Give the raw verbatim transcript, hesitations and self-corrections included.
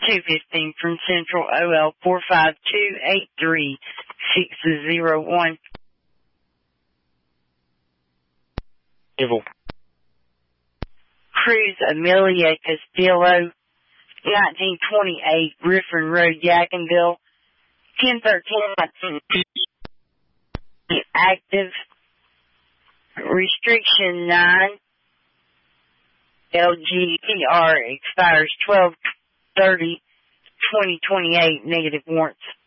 two fifteen from Central, O L four five two eight three six zero one. Evil. Cruz Amelia Castillo, nineteen twenty-eight Griffin Road, Yadkinville, ten thirteen active. Restriction nine. L G P R expires twelve thirty twenty twenty-eight. Negative warrants.